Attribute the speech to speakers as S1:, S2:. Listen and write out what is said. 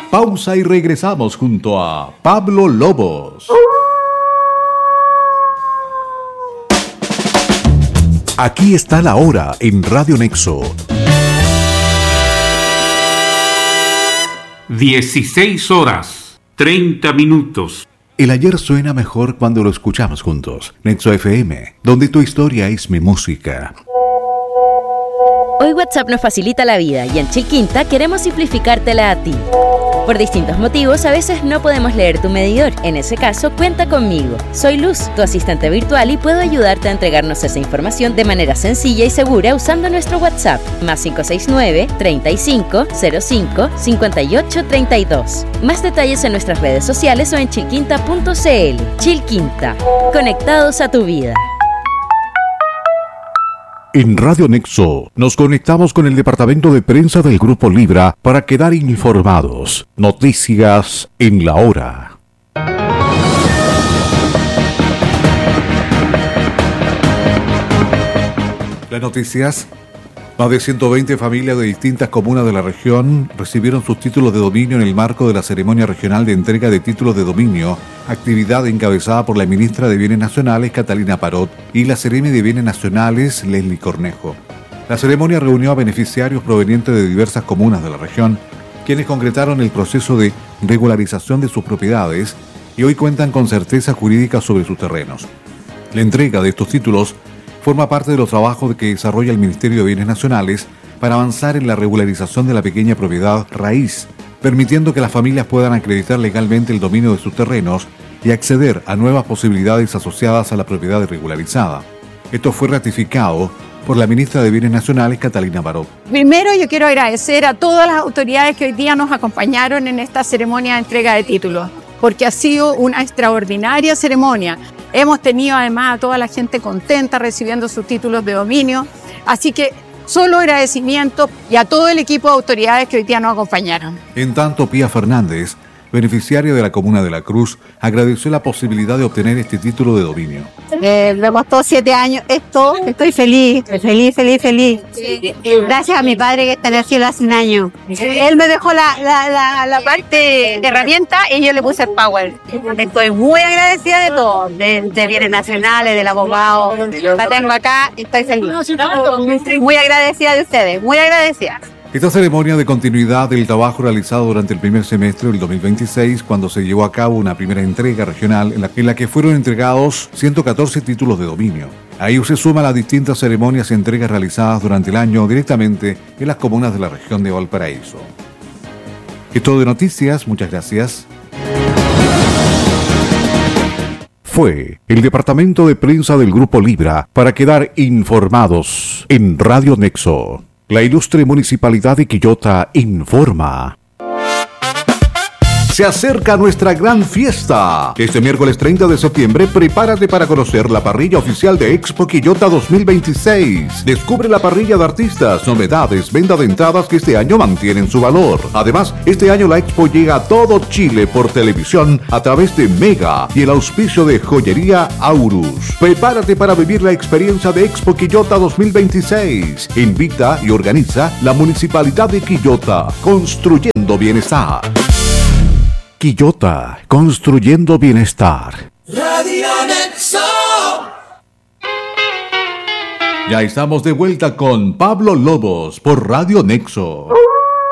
S1: Pausa y regresamos junto a Pablo Lobos. Aquí está la hora en Radio Nexo.
S2: 16:30.
S1: El ayer suena mejor cuando lo escuchamos juntos. Nexo FM, donde tu historia es mi música.
S3: Hoy WhatsApp nos facilita la vida y en Chilquinta queremos simplificártela a ti. Por distintos motivos, a veces no podemos leer tu medidor. En ese caso, cuenta conmigo. Soy Luz, tu asistente virtual, y puedo ayudarte a entregarnos esa información de manera sencilla y segura usando nuestro WhatsApp, más 569-3505-5832. Más detalles en nuestras redes sociales o en chilquinta.cl. Chilquinta, conectados a tu vida.
S1: En Radio Nexo nos conectamos con el departamento de prensa del Grupo Libra para quedar informados. Noticias en la hora. Las noticias. Más de 120 familias de distintas comunas de la región recibieron sus títulos de dominio en el marco de la ceremonia regional de entrega de títulos de dominio, actividad encabezada por la ministra de Bienes Nacionales, Catalina Parot, y la seremi de Bienes Nacionales, Leslie Cornejo. La ceremonia reunió a beneficiarios provenientes de diversas comunas de la región, quienes concretaron el proceso de regularización de sus propiedades y hoy cuentan con certeza jurídica sobre sus terrenos. La entrega de estos títulos forma parte de los trabajos que desarrolla el Ministerio de Bienes Nacionales para avanzar en la regularización de la pequeña propiedad raíz, permitiendo que las familias puedan acreditar legalmente el dominio de sus terrenos y acceder a nuevas posibilidades asociadas a la propiedad regularizada. Esto fue ratificado por la ministra de Bienes Nacionales, Catalina Parot.
S4: Primero, yo quiero agradecer a todas las autoridades que hoy día nos acompañaron en esta ceremonia de entrega de títulos, porque ha sido una extraordinaria ceremonia. Hemos tenido además a toda la gente contenta recibiendo sus títulos de dominio, así que solo agradecimiento y a todo el equipo de autoridades que hoy día nos acompañaron.
S1: En tanto, Pía Fernández, beneficiaria de la Comuna de la Cruz, agradeció la posibilidad de obtener este título de dominio.
S5: Me costó 7 años esto, estoy feliz. Gracias a mi padre que está en el cielo hace un año. Él me dejó la parte de herramienta y yo le puse el power. Estoy muy agradecida de todo, de Bienes Nacionales, del abogado. La tengo acá y estoy feliz. Muy agradecida de ustedes, muy agradecida.
S1: Esta ceremonia de continuidad del trabajo realizado durante el primer semestre del 2026, cuando se llevó a cabo una primera entrega regional en la que fueron entregados 114 títulos de dominio. Ahí se suman las distintas ceremonias y entregas realizadas durante el año directamente en las comunas de la región de Valparaíso. Es todo de noticias, muchas gracias. Fue el departamento de prensa del Grupo Libra para quedar informados en Radio Nexo. La ilustre Municipalidad de Quillota informa. Se acerca nuestra gran fiesta. Este miércoles 30 de septiembre, prepárate para conocer la parrilla oficial de Expo Quillota 2026. Descubre la parrilla de artistas, novedades, venta de entradas que este año mantienen su valor. Además, este año la Expo llega a todo Chile por televisión a través de Mega y el auspicio de Joyería Aurus. Prepárate para vivir la experiencia de Expo Quillota 2026. Invita y organiza la Municipalidad de Quillota, construyendo bienestar. Quillota, construyendo bienestar.
S6: Radio Nexo.
S1: Ya estamos de vuelta con Pablo Lobos por Radio Nexo.